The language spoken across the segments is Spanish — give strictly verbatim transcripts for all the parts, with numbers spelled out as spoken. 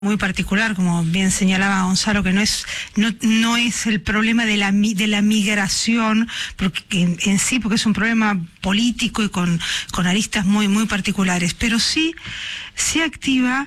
muy particular, como bien señalaba Gonzalo, que no es no no es el problema de la de la migración, porque en, en sí, porque es un problema político y con con aristas muy muy particulares, pero sí se activa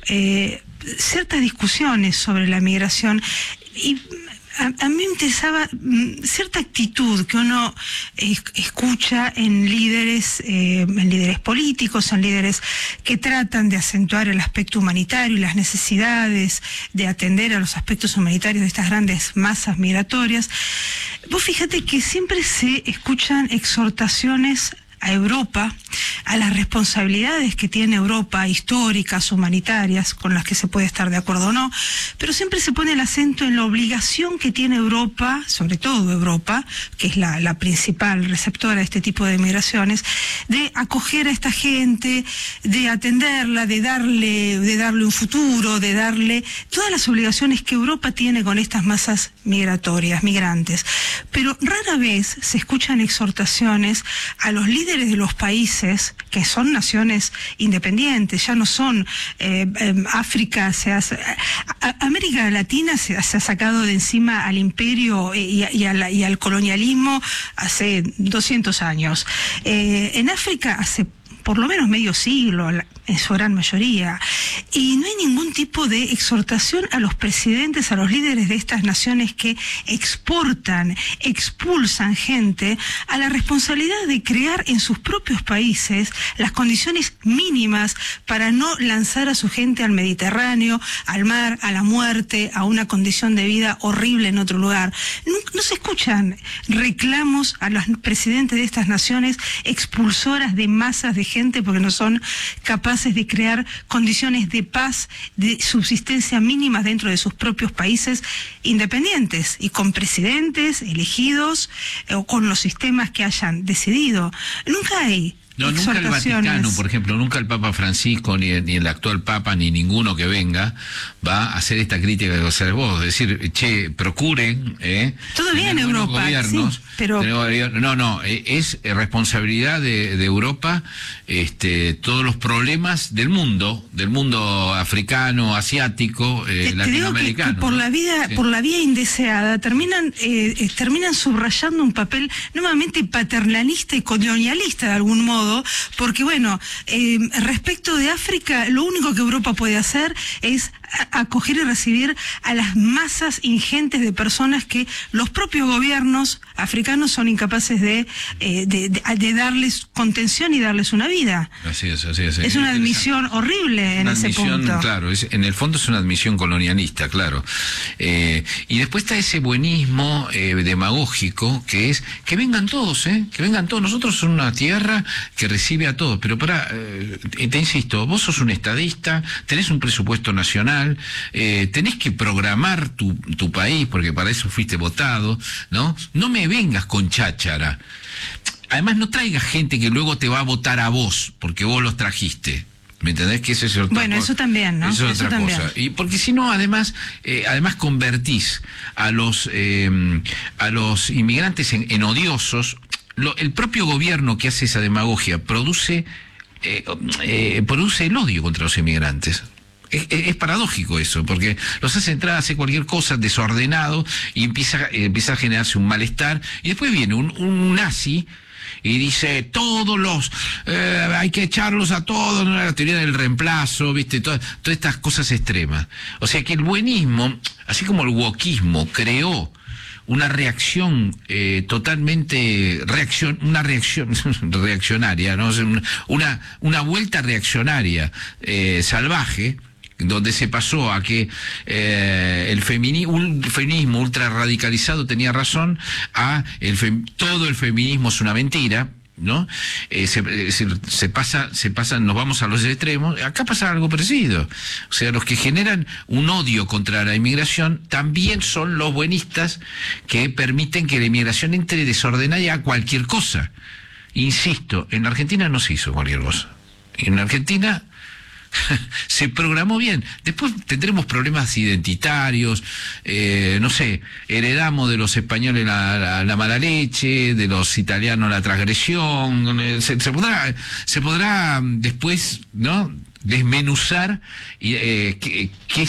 eh, ciertas discusiones sobre la migración. Y A, a mí me interesaba mm, cierta actitud que uno es, escucha en líderes, eh, en líderes políticos, en líderes que tratan de acentuar el aspecto humanitario y las necesidades de atender a los aspectos humanitarios de estas grandes masas migratorias. Vos fíjate que siempre se escuchan exhortaciones a Europa, a las responsabilidades que tiene Europa, históricas, humanitarias, con las que se puede estar de acuerdo o no, pero siempre se pone el acento en la obligación que tiene Europa, sobre todo Europa, que es la, la principal receptora de este tipo de migraciones, de acoger a esta gente, de atenderla, de darle, de darle un futuro, de darle todas las obligaciones que Europa tiene con estas masas migratorias, migrantes. Pero rara vez se escuchan exhortaciones a los líderes de los países que son naciones independientes, ya no son eh, eh, África, se hace, a, a, América Latina se, se ha sacado de encima al imperio y, y, a la, y al colonialismo hace doscientos años. Eh, en África hace por lo menos medio siglo, en su gran mayoría, y no hay ningún tipo de exhortación a los presidentes, a los líderes de estas naciones que exportan, expulsan gente, a la responsabilidad de crear en sus propios países las condiciones mínimas para no lanzar a su gente al Mediterráneo, al mar, a la muerte, a una condición de vida horrible en otro lugar. No, no se escuchan reclamos a los presidentes de estas naciones expulsoras de masas de gente porque no son capaces de crear condiciones de paz, de subsistencia mínimas dentro de sus propios países independientes y con presidentes elegidos eh, o con los sistemas que hayan decidido. Nunca hay No, nunca el Vaticano, por ejemplo, nunca el Papa Francisco, ni el, ni el actual Papa, ni ninguno que venga, va a hacer esta crítica que vos haces vos. Es decir, che, procuren... Eh, Todo bien Europa, gobiernos, sí, pero... No, no, es responsabilidad de, de Europa este, todos los problemas del mundo, del mundo africano, asiático, eh, te, latinoamericano. Te digo que, que por, ¿no? la vida, sí. por la vía indeseada terminan, eh, terminan subrayando un papel nuevamente paternalista y colonialista de algún modo, porque bueno, eh, respecto de África, lo único que Europa puede hacer es acoger y recibir a las masas ingentes de personas que los propios gobiernos africanos son incapaces de, eh, de, de, de darles contención y darles una vida. Así es, así es. Es una admisión horrible en ese admisión, punto. Claro, es, en el fondo es una admisión colonialista, claro. Eh, y después está ese buenismo eh, demagógico que es que vengan todos, ¿eh? Que vengan todos. Nosotros somos una tierra que recibe a todos, pero para, eh, te insisto, vos sos un estadista, tenés un presupuesto nacional, eh, tenés que programar tu, tu país, porque para eso fuiste votado, ¿no? No me vengas con cháchara. Además, no traigas gente que luego te va a votar a vos, porque vos los trajiste. ¿Me entendés? Que eso es otra bueno, cosa. eso también, ¿no? Eso es eso otra también. cosa. Y porque si no, además, eh, además convertís a los eh, a los inmigrantes en, en odiosos. Lo, el propio gobierno que hace esa demagogia produce eh, eh, produce el odio contra los inmigrantes. Es, es, es paradójico eso, porque los hace entrar a hacer cualquier cosa desordenado y empieza, eh, empieza a generarse un malestar, y después viene un, un nazi y dice, todos los, eh, hay que echarlos a todos, ¿no? La teoría del reemplazo, ¿viste? Todas, todas estas cosas extremas. O sea que el buenismo, así como el wokismo, creó una reacción eh, totalmente reacción una reacción reaccionaria, ¿no? una una vuelta reaccionaria eh, salvaje, donde se pasó a que eh, el femini, un feminismo ultra radicalizado tenía razón, a el fem, todo el feminismo es una mentira, ¿no? Eh, se, se, se pasa, se pasa, nos vamos a los extremos. Acá pasa algo parecido. O sea, los que generan un odio contra la inmigración también son los buenistas que permiten que la inmigración entre desordenada y a cualquier cosa. Insisto, en Argentina no se hizo cualquier cosa. En Argentina se programó bien. Después tendremos problemas identitarios, eh, no sé, heredamos de los españoles la, la, la mala leche, de los italianos la transgresión, se, se podrá, se podrá después, ¿no?, desmenuzar y, eh, qué, qué